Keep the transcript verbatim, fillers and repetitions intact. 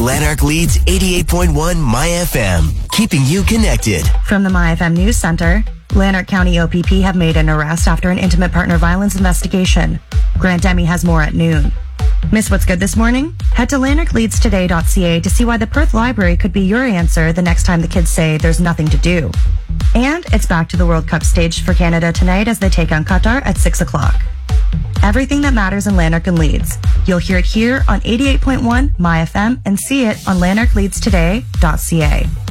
Lanark Leeds eighty-eight point one My F M, keeping you connected. From the My F M News Center, Lanark County O P P have made an arrest after an intimate partner violence investigation. Grant Demi has more at noon. Miss what's good this morning? Head to lanark leeds today dot c a to see why the Perth Library could be your answer the next time the kids say there's nothing to do. And it's back to the World Cup stage for Canada tonight as they take on Qatar at six o'clock. Everything that matters in Lanark and Leeds. You'll hear it here on eighty-eight point one My F M and see it on lanark leeds today dot c a.